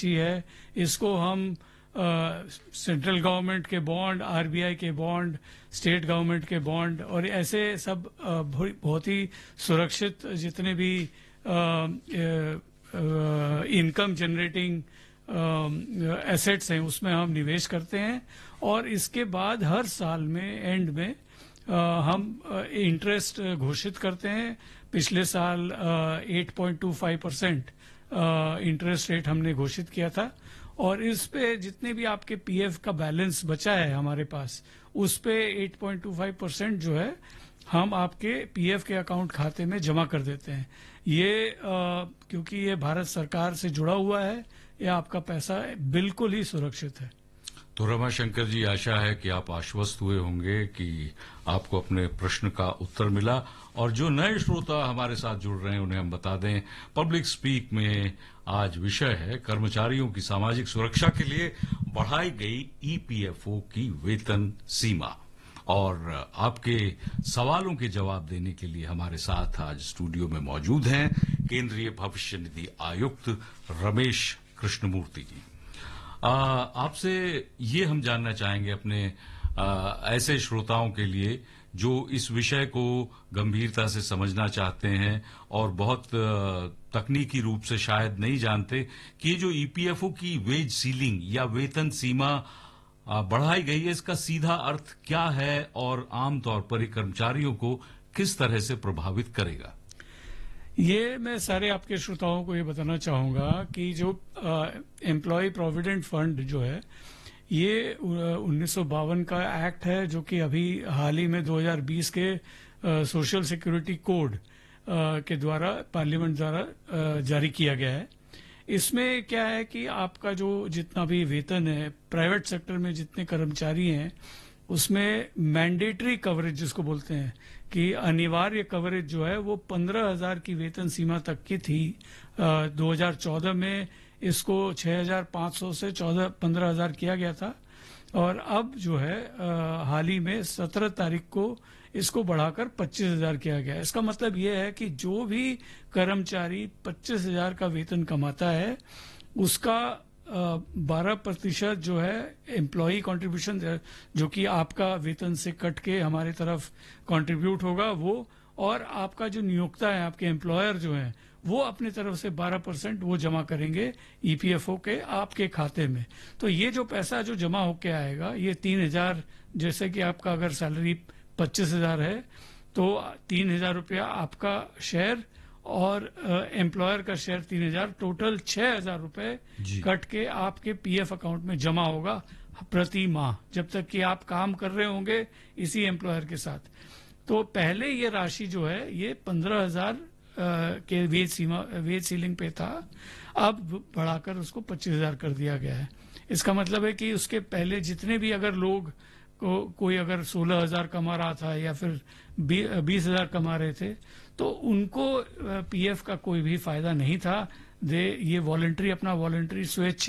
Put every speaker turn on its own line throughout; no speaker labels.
राशि है इसको हम सेंट्रल गवर्नमेंट के बॉन्ड, आरबीआई के बॉन्ड, स्टेट गवर्नमेंट के बॉन्ड और ऐसे सब बहुत ही सुरक्षित जितने भी इनकम जनरेटिंग एसेट्स हैं उसमें हम निवेश करते हैं और इसके बाद हर साल में एंड में हम इंटरेस्ट घोषित करते हैं। पिछले साल 8.25% इंटरेस्ट रेट हमने घोषित किया था और इस पे जितने भी आपके पीएफ का बैलेंस बचा है हमारे पास उस पे 8.25% जो है हम आपके पीएफ के अकाउंट खाते में जमा कर देते हैं। ये क्योंकि ये भारत सरकार से जुड़ा हुआ है, ये आपका पैसा बिल्कुल ही सुरक्षित है।
तो रमाशंकर जी, आशा है कि आप आश्वस्त हुए होंगे कि आपको अपने प्रश्न का उत्तर मिला और जो नए श्रोता हमारे साथ जुड़ रहे हैं उन्हें हम बता दें, पब्लिक स्पीक में आज विषय है कर्मचारियों की सामाजिक सुरक्षा के लिए बढ़ाई गई ईपीएफओ की वेतन सीमा। और आपके सवालों के जवाब देने के लिए हमारे साथ आज स्टूडियो में मौजूद हैं केंद्रीय भविष्य निधि आयुक्त रमेश कृष्णमूर्ति जी। आपसे ये हम जानना चाहेंगे अपने ऐसे श्रोताओं के लिए जो इस विषय को गंभीरता से समझना चाहते हैं और बहुत तकनीकी रूप से शायद नहीं जानते कि ये जो ईपीएफओ की वेज सीलिंग या वेतन सीमा बढ़ाई गई है, इसका सीधा अर्थ क्या है और आमतौर पर कर्मचारियों को किस तरह से प्रभावित करेगा।
ये मैं सारे आपके श्रोताओं को ये बताना चाहूंगा कि जो एम्प्लॉय प्रोविडेंट फंड जो है ये 1952 का एक्ट है जो कि अभी हाल ही में 2020 के सोशल सिक्योरिटी कोड के द्वारा पार्लियामेंट द्वारा जारी किया गया है। इसमें क्या है कि आपका जो जितना भी वेतन है प्राइवेट सेक्टर में जितने कर्मचारी हैं उसमें मैंडेटरी कवरेज जिसको बोलते हैं कि अनिवार्य कवरेज जो है वो 15,000 की वेतन सीमा तक की थी। 2014 में इसको 6,500 से 15,000 किया गया था और अब जो है हाल ही में 17 तारीख को इसको बढ़ाकर 25,000 किया गया। इसका मतलब ये है कि जो भी कर्मचारी 25,000 का वेतन कमाता है उसका 12% जो है एम्प्लॉई कंट्रीब्यूशन जो कि आपका वेतन से कट के हमारे तरफ कंट्रीब्यूट होगा वो, और आपका जो नियोक्ता है आपके एम्प्लॉयर जो है वो अपनी तरफ से 12% वो जमा करेंगे ईपीएफओ के आपके खाते में। तो ये जो पैसा जो जमा होके आएगा ये 3,000, जैसे कि आपका अगर सैलरी 25,000 है तो 3,000 रुपया आपका शेयर और एम्प्लॉयर का शेयर 3,000, टोटल 6,000 रुपए कट के आपके पीएफ अकाउंट में जमा होगा प्रति माह जब तक कि आप काम कर रहे होंगे इसी एम्प्लॉयर के साथ। तो पहले ये राशि जो है ये 15,000 के वेज सीलिंग पे था, अब बढ़ाकर उसको 25,000 कर दिया गया है। इसका मतलब है कि उसके पहले जितने भी अगर लोग कोई अगर 16,000 कमा रहा था या फिर 20,000 कमा रहे थे तो उनको पीएफ का कोई भी फायदा नहीं था। ये वॉलंटरी अपना वॉलंटरी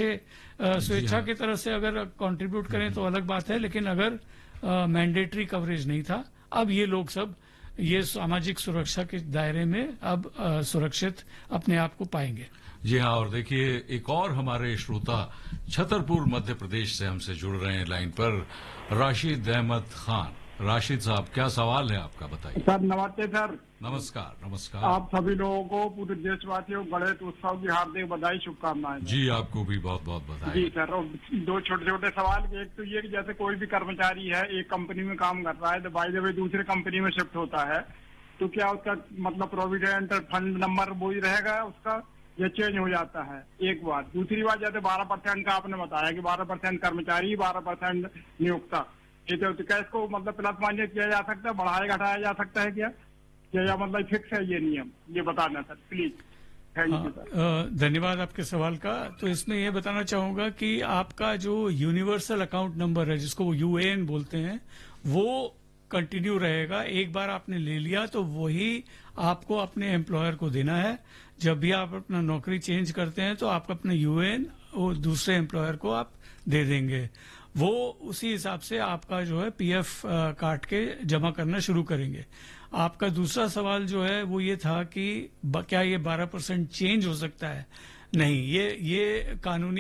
स्वेच्छा की तरफ से अगर कंट्रीब्यूट करें तो अलग बात है, लेकिन अगर मैंडेटरी कवरेज नहीं था। अब ये लोग सब ये सामाजिक सुरक्षा के दायरे में अब सुरक्षित अपने आप को पाएंगे।
जी हाँ, और देखिए एक और हमारे श्रोता छतरपुर मध्य प्रदेश से हमसे जुड़ रहे हैं लाइन पर, राशिद अहमद खान। राशिद साहब, क्या सवाल है आपका, बताइए।
सर नमस्ते सर।
नमस्कार। नमस्कार।
आप सभी लोगों को, पूरे देशवासियों को गणेश उत्सव की हार्दिक बधाई, शुभकामनाएं।
जी आपको भी बहुत बहुत बधाई।
जी सर, और दो छोटे छोटे सवाल। एक तो ये कि जैसे कोई भी कर्मचारी है एक कंपनी में काम कर रहा है तो बाय द वे दूसरे कंपनी में शिफ्ट होता है तो क्या उसका मतलब प्रोविडेंट फंड नंबर वही रहेगा उसका या चेंज हो जाता है? एक बात। दूसरी बात, जैसे 12% का आपने बताया कि 12% कर्मचारी 12% नियोक्ता, ये तो क्या इसको मतलब प्लस माइनस किया जा सकता है, बढ़ाया घटाया जा सकता है क्या, या मतलब फिक्स है ये नियम? ये बताना sir please. Thank you sir.
धन्यवाद आपके सवाल का। तो इसमें ये बताना चाहूंगा कि आपका जो यूनिवर्सल अकाउंट नंबर है जिसको यूएएन बोलते हैं वो कंटिन्यू रहेगा। एक बार आपने ले लिया तो वही आपको अपने एम्प्लॉयर को देना है। जब भी आप अपना नौकरी चेंज करते हैं तो आप अपना यूएएन और दूसरे एम्प्लॉयर को आप दे देंगे, वो उसी हिसाब से आपका जो है पीएफ काट के जमा करना शुरू करेंगे। आपका दूसरा सवाल जो है वो ये था कि क्या ये 12% चेंज हो सकता है? नहीं, ये कानूनी